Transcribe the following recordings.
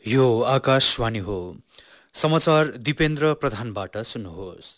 यो आकाशवाणी हो। समाचार दिपेन्द्र प्रधानबाट सुन्नुहोस्।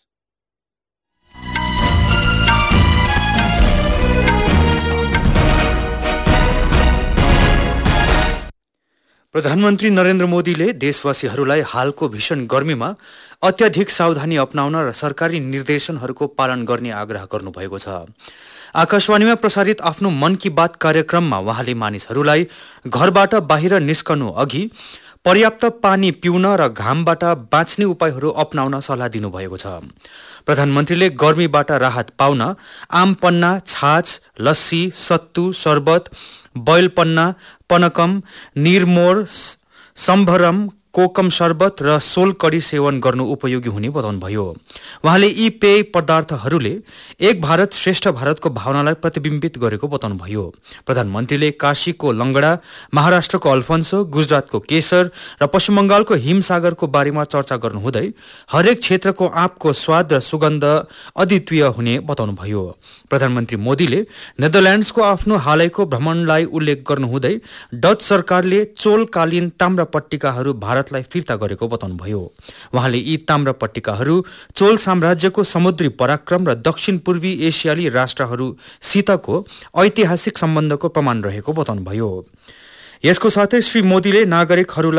प्रधानमन्त्री नरेन्द्र मोदीले देशवासीहरूलाई हालको भीषण गर्मीमा अत्याधिक सावधानी अपनाउन र सरकारी निर्देशनहरूको पालन गर्ने आग्रह गर्नुभएको छ। आकाशवाणीमा प्रसारित आफ्नो मन की बात कार्यक्रममा उहाँले मानिसहरूलाई घरबाट बाहिर निस्कनु अघि पर्याप्त पानी पिउन र घामबाट बाँच्ने उपायहरू अपनाउन सल्लाह दिनुभएको छ। प्रधानमन्त्रीले गर्मीबाट राहत पाउन आम पन्ना, छाछ, लस्सी, सत्तु, शरबत, बोइल पन्ना, पनकम, निरमोर, सम्भरम, कोकम शरबत र सोलकडी सेवन गर्नु उपयोगी हुने बताउनुभयो। उहाँले यी पेय पदार्थहरूले एक भारत श्रेष्ठ भारतको भावनालाई प्रतिबिम्बित गरेको बताउनुभयो। प्रधानमन्त्रीले काशीको लंगडा, महाराष्ट्रको अल्फन्सो, गुजरातको केसर र पश्चिम बंगालको हिमसागरको बारेमा चर्चा गर्नुहुँदै हरेक क्षेत्रको आँपको स्वाद र सुगन्ध अद्वितीय हुने बताउनुभयो। प्रधानमन्त्री मोदीले नेदरल्याण्ड्सको आफ्नो हालैको भ्रमणलाई उल्लेख गर्नुहुँदै डच सरकारले चोलकालीन ताम्र पट्टिकाहरू भारतलाई फिर्ता गरेको बताउनुभयो। उहाँले यी ताम्र पट्टिकाहरू चोल साम्राज्यको समुद्री पराक्रम र दक्षिण पूर्वी एसियाली राष्ट्रहरूसितको ऐतिहासिक सम्बन्धको प्रमाण रहेको बताउनुभयो। यसको साथै श्री मोदीले नागरिकहरूलाई